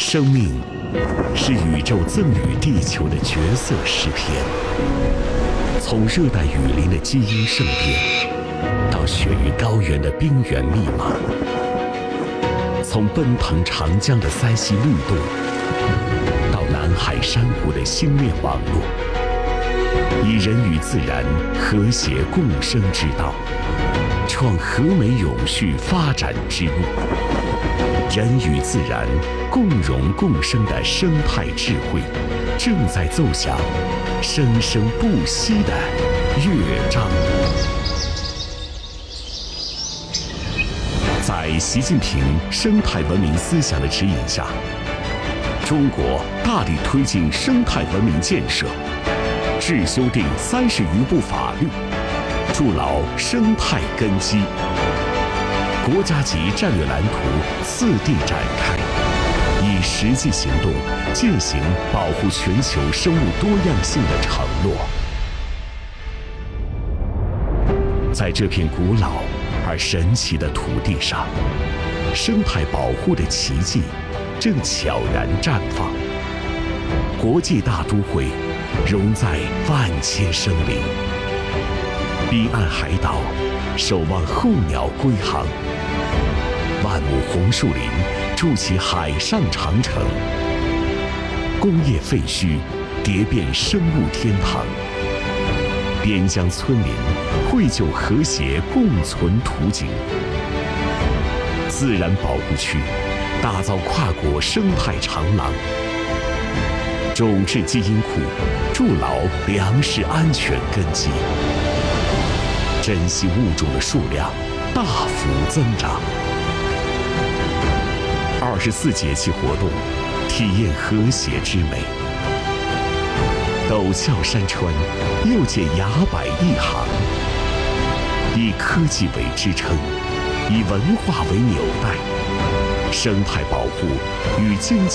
生命是宇宙赠予地球的绝色诗篇。从热带雨林的基因盛变，到雪域高原的冰原密码；从奔腾长江的塞溪律动，到南海珊瑚的星链网络，以人与自然和谐共生之道，创和美永续发展之路。人与自然共荣共生的生态智慧，正在奏响生生不息的乐章。在习近平生态文明思想的指引下，中国大力推进生态文明建设，制修订30余部法律，筑牢生态根基。国家级战略蓝图次第展开，以实际行动践行保护全球生物多样性的承诺。在这片古老而神奇的土地上，生态保护的奇迹正悄然绽放。国际大都会融在万千生灵，彼岸海岛守望候鸟归航，万亩红树林筑起海上长城，工业废墟叠变生物天堂，边疆村民绘就和谐共存图景。自然保护区打造跨国生态长廊，种质基因库筑牢粮食安全根基，珍稀物种的数量大幅增长。24节气活动，体验和谐之美。陡峭山川又见崖柏一行，以科技为支撑，以文化为纽带，生态保护与经济